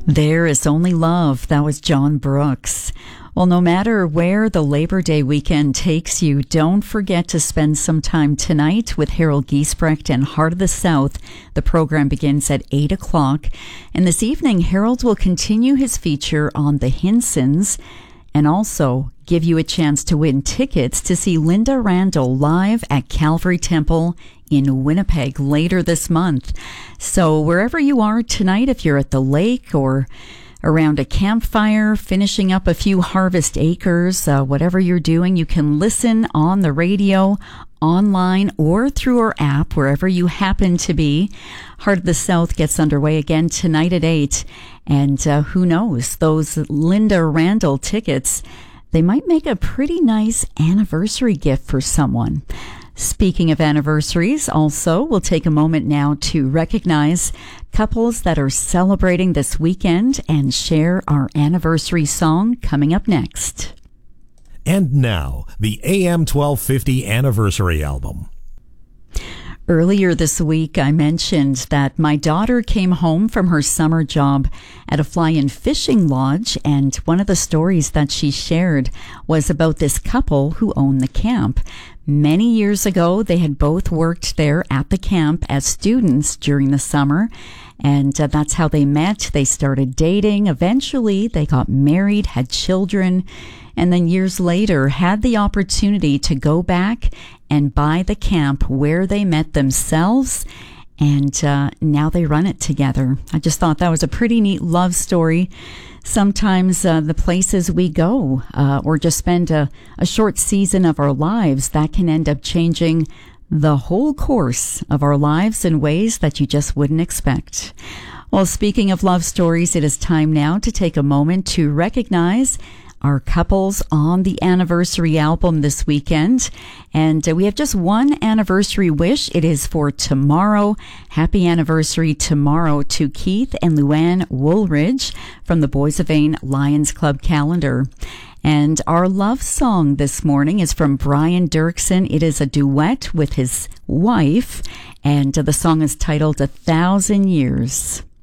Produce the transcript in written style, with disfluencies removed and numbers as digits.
There is only love. That was John Brooks. Well, no matter where the Labor Day weekend takes you, don't forget to spend some time tonight with Harold Giesbrecht and Heart of the South. The program begins at 8 o'clock. And this evening, Harold will continue his feature on the Hinsons and also give you a chance to win tickets to see Linda Randall live at Calvary Temple in Winnipeg later this month. So wherever you are tonight, if you're at the lake or around a campfire, finishing up a few harvest acres, whatever you're doing, you can listen on the radio, online, or through our app, wherever you happen to be. Heart of the South gets underway again tonight at 8. And who knows, those Linda Randall tickets, they might make a pretty nice anniversary gift for someone. Speaking of anniversaries, also, we'll take a moment now to recognize couples that are celebrating this weekend and share our anniversary song coming up next. And now, the AM 1250 Anniversary Album. Earlier this week, I mentioned that my daughter came home from her summer job at a fly-in fishing lodge, and one of the stories that she shared was about this couple who owned the camp. Many years ago, they had both worked there at the camp as students during the summer, and that's how they met. They started dating. Eventually, they got married, had children, and then years later had the opportunity to go back and buy the camp where they met themselves, and now they run it together. I just thought that was a pretty neat love story. Sometimes the places we go or just spend a short season of our lives, that can end up changing the whole course of our lives in ways that you just wouldn't expect. Well, speaking of love stories, it is time now to take a moment to recognize our couples on the anniversary album this weekend. And we have just one anniversary wish. It is for tomorrow. Happy anniversary tomorrow to Keith and Luann Woolridge from the Boys of Vain Lions Club calendar. And our love song this morning is from Brian Dirksen. It is a duet with his wife, and the song is titled 1,000 Years.